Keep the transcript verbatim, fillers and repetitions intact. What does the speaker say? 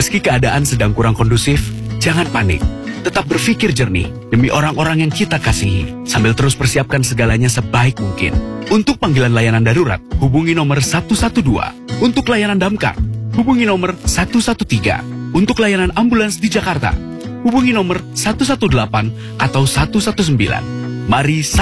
Meski keadaan sedang kurang kondusif, jangan panik. Tetap berpikir jernih demi orang-orang yang kita kasihi, sambil terus persiapkan segalanya sebaik mungkin. Untuk panggilan layanan darurat, hubungi nomor satu satu dua. Untuk layanan damkar, hubungi nomor satu satu tiga. Untuk layanan ambulans di Jakarta, hubungi nomor satu satu delapan atau satu satu sembilan. Mari